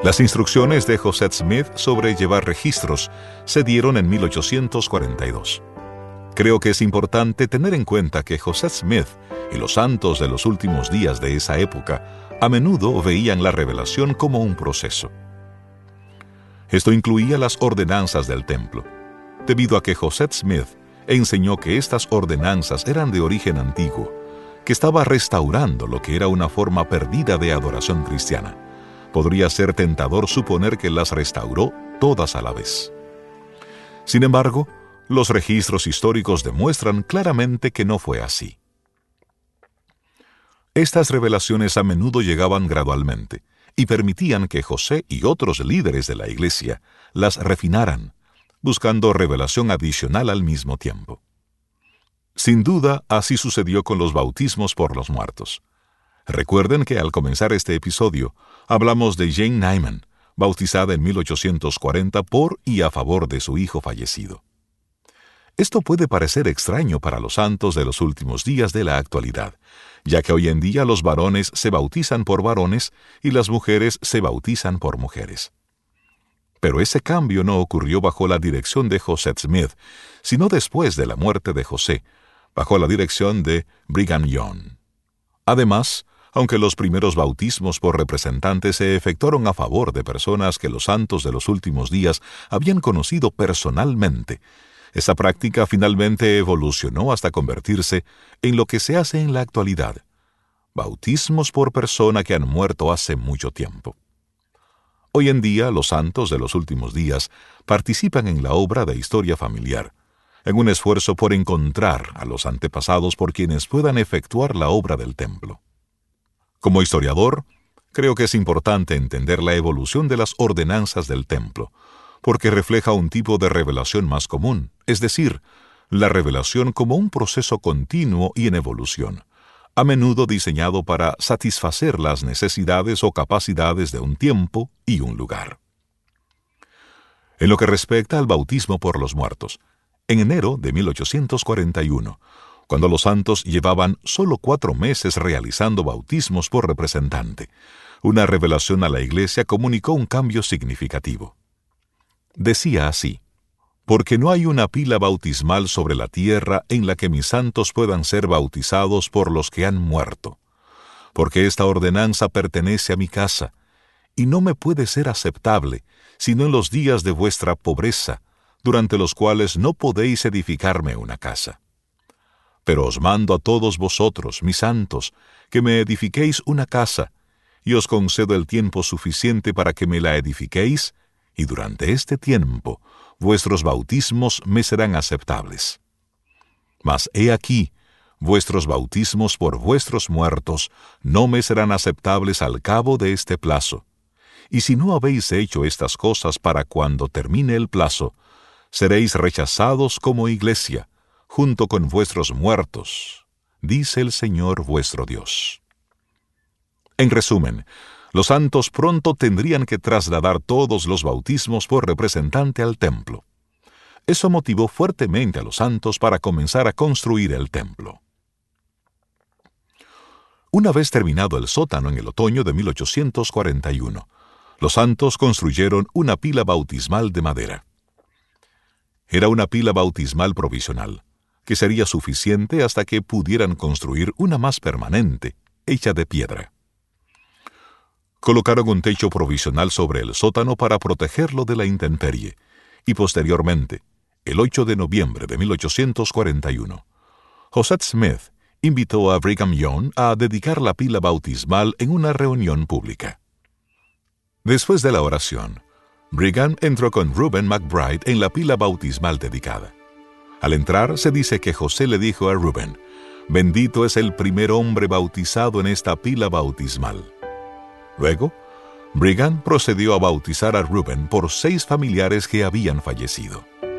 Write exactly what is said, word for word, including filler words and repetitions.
Las instrucciones de José Smith sobre llevar registros se dieron en mil ochocientos cuarenta y dos. Creo que es importante tener en cuenta que José Smith y los santos de los últimos días de esa época a menudo veían la revelación como un proceso. Esto incluía las ordenanzas del templo, debido a que José Smith enseñó que estas ordenanzas eran de origen antiguo, que estaba restaurando lo que era una forma perdida de adoración cristiana. Podría ser tentador suponer que las restauró todas a la vez. Sin embargo, los registros históricos demuestran claramente que no fue así. Estas revelaciones a menudo llegaban gradualmente y permitían que José y otros líderes de la iglesia las refinaran, buscando revelación adicional al mismo tiempo. Sin duda, así sucedió con los bautismos por los muertos. Recuerden que al comenzar este episodio, hablamos de Jane Nyman, bautizada en mil ochocientos cuarenta por y a favor de su hijo fallecido. Esto puede parecer extraño para los santos de los últimos días de la actualidad, ya que hoy en día los varones se bautizan por varones y las mujeres se bautizan por mujeres. Pero ese cambio no ocurrió bajo la dirección de José Smith, sino después de la muerte de José, bajo la dirección de Brigham Young. Además, aunque los primeros bautismos por representantes se efectuaron a favor de personas que los santos de los últimos días habían conocido personalmente, esa práctica finalmente evolucionó hasta convertirse en lo que se hace en la actualidad: bautismos por persona que han muerto hace mucho tiempo. Hoy en día, los santos de los últimos días participan en la obra de historia familiar, en un esfuerzo por encontrar a los antepasados por quienes puedan efectuar la obra del templo. Como historiador, creo que es importante entender la evolución de las ordenanzas del templo, porque refleja un tipo de revelación más común, es decir, la revelación como un proceso continuo y en evolución, a menudo diseñado para satisfacer las necesidades o capacidades de un tiempo y un lugar. En lo que respecta al bautismo por los muertos, en enero de mil ochocientos cuarenta y uno, cuando los santos llevaban solo cuatro meses realizando bautismos por representante, una revelación a la Iglesia comunicó un cambio significativo. Decía así: «Porque no hay una pila bautismal sobre la tierra en la que mis santos puedan ser bautizados por los que han muerto, porque esta ordenanza pertenece a mi casa, y no me puede ser aceptable, sino en los días de vuestra pobreza, durante los cuales no podéis edificarme una casa. Pero os mando a todos vosotros, mis santos, que me edifiquéis una casa, y os concedo el tiempo suficiente para que me la edifiquéis, y durante este tiempo vuestros bautismos me serán aceptables. Mas he aquí, vuestros bautismos por vuestros muertos no me serán aceptables al cabo de este plazo. Y si no habéis hecho estas cosas para cuando termine el plazo, seréis rechazados como iglesia, junto con vuestros muertos, dice el Señor vuestro Dios». En resumen, los santos pronto tendrían que trasladar todos los bautismos por representante al templo. Eso motivó fuertemente a los santos para comenzar a construir el templo. Una vez terminado el sótano en el otoño de mil ochocientos cuarenta y uno, los santos construyeron una pila bautismal de madera. Era una pila bautismal provisional, que sería suficiente hasta que pudieran construir una más permanente, hecha de piedra. Colocaron un techo provisional sobre el sótano para protegerlo de la intemperie, y posteriormente, el ocho de noviembre de mil ochocientos cuarenta y uno, José Smith invitó a Brigham Young a dedicar la pila bautismal en una reunión pública. Después de la oración, Brigham entró con Reuben McBride en la pila bautismal dedicada. Al entrar, se dice que José le dijo a Reuben: «Bendito es el primer hombre bautizado en esta pila bautismal». Luego, Brigham procedió a bautizar a Reuben por seis familiares que habían fallecido.